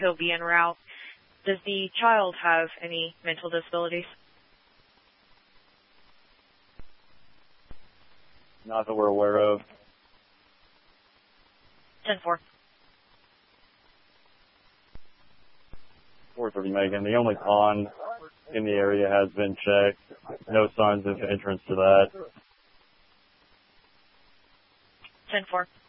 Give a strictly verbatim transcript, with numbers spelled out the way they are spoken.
he'll be en route. Does the child have any mental disabilities? Not that we're aware of. ten four. four thirty Megan. The only pond in the area has been checked. No signs of entrance to that. ten four.